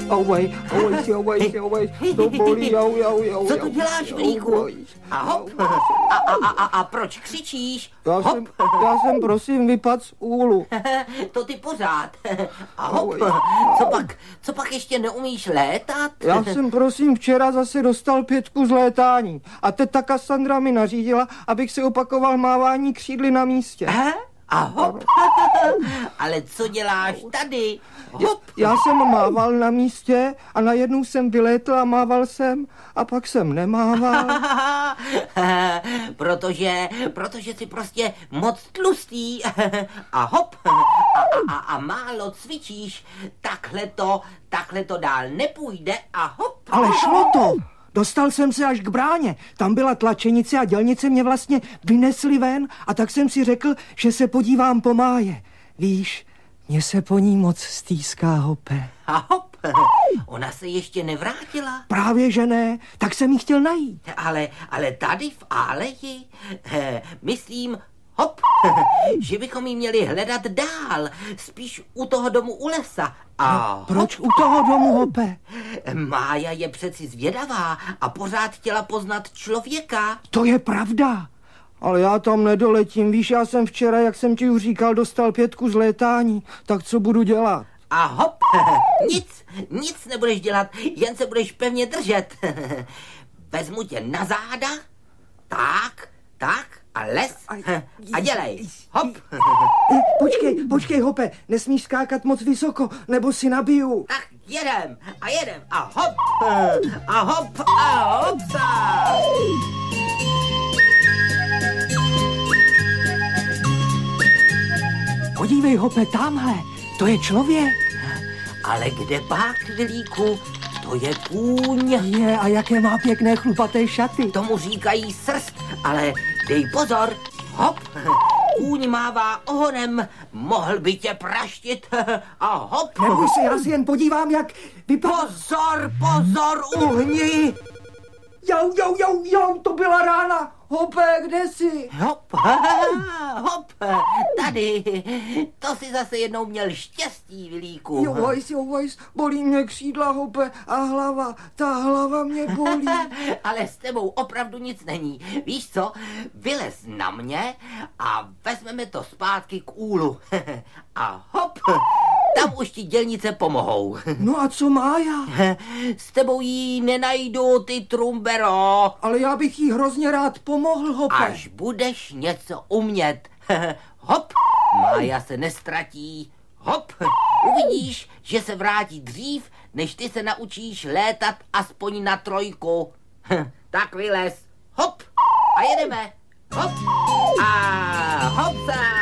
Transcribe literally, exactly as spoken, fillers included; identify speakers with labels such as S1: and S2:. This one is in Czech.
S1: Auvej, auvej si, auvej si, auvej, to bolí, jau, jau, jau.
S2: Co tu děláš, Vlíku? A hop. A, a, a, a, a proč křičíš?
S1: Já
S2: hop.
S1: jsem, já jsem prosím vypadl z úlu.
S2: To ty pořád. A hop. Co pak, co pak ještě neumíš létat?
S1: Já jsem prosím včera zase dostal pětku z létání. A teta Kassandra mi nařídila, abych si opakoval mávání křídly na místě.
S2: He? A hop. Ale co děláš tady? Hop.
S1: Já, já jsem mával na místě a najednou jsem vylétl a mával jsem a pak jsem nemával.
S2: protože, protože jsi prostě moc tlustý. A hop. A, a, a málo cvičíš. Takhle to, takhle to dál nepůjde a hop.
S1: Ale šlo to. Dostal jsem se až k bráně. Tam byla tlačenice a dělnice mě vlastně vynesli ven a tak jsem si řekl, že se podívám po máje. Víš, mně se po ní moc stýská, Hope.
S2: A hop, ona se ještě nevrátila?
S1: Právě že ne, tak jsem jí chtěl najít.
S2: Ale, ale tady v Aleji, eh, myslím, hop, že bychom ji měli hledat dál, spíš u toho domu u lesa. A
S1: no, proč u toho domu, Hope?
S2: Mája je přeci zvědavá a pořád chtěla poznat člověka.
S1: To je pravda. Ale já tam nedoletím. Víš, já jsem včera, jak jsem ti už říkal, dostal pětku z létání. Tak co budu dělat?
S2: A hop, nic, nic nebudeš dělat, jen se budeš pevně držet. Vezmu tě na záda, tak, tak a les a dělej, hop.
S1: Počkej, počkej, Hope, nesmíš skákat moc vysoko, nebo si nabiju.
S2: Tak jedem a jedem a hop, a hop a hopsa.
S1: Podívej, Hope, tamhle, to je člověk.
S2: Ale kde pak, Vlíku? To je kůň.
S1: Je, a jaké má pěkné chlupaté šaty.
S2: Tomu říkají srst, ale dej pozor, hop. Kůň mává ohonem, mohl by tě praštit a hop.
S1: Neboj se, já si jen podívám, jak vypadá.
S2: Pozor, pozor, uhni.
S1: Jau, jau, jau, jau, to byla rána. Hope, kde jsi?
S2: Hop, hop, tady. To si zase jednou měl štěstí, Vlíku.
S1: Jo, vajs, jo, vajs, bolí mě křídla, Hope, a hlava, ta hlava mě bolí.
S2: Ale s tebou opravdu nic není. Víš co, vylez na mě a vezmeme to zpátky k úlu. A hop, tam už ti dělnice pomohou.
S1: No a co Mája?
S2: S tebou jí nenajdu, ty trumbero.
S1: Ale já bych jí hrozně rád pomohl, Hope.
S2: Až budeš něco umět. Hop, Mája se nestratí. Hop, uvidíš, že se vrátí dřív, než ty se naučíš létat aspoň na trojku. Tak vylez. Hop, a jedeme. Hop, a hopsa.